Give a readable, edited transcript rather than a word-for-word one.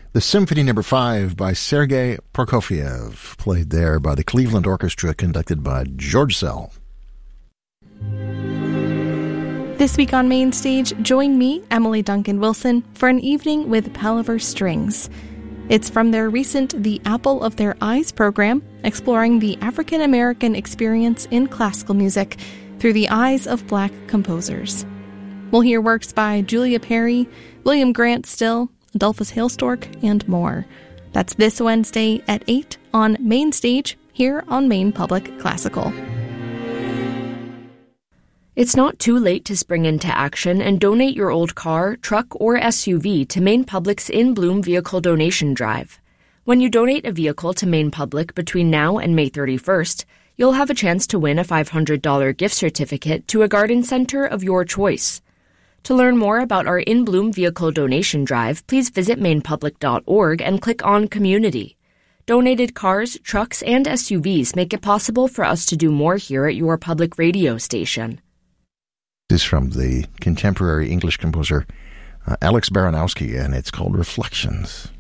The Symphony No. 5 by Sergei Prokofiev, played there by the Cleveland Orchestra, conducted by George Szell. This week on Main Stage, join me, Emily Duncan Wilson, for an evening with Palaver Strings. It's from their recent The Apple of Their Eyes program, exploring the African American experience in classical music through the eyes of Black composers. We'll hear works by Julia Perry, William Grant Still, Adolphus Hailstork, and more. That's this Wednesday at 8 on Main Stage, here on Maine Public Classical. It's not too late to spring into action and donate your old car, truck, or SUV to Maine Public's In Bloom Vehicle Donation Drive. When you donate a vehicle to Maine Public between now and May 31st, you'll have a chance to win a $500 gift certificate to a garden center of your choice. To learn more about our In Bloom Vehicle Donation Drive, please visit mainepublic.org and click on Community. Donated cars, trucks, and SUVs make it possible for us to do more here at your public radio station. This is from the contemporary English composer Alex Baranowski, and it's called Reflections.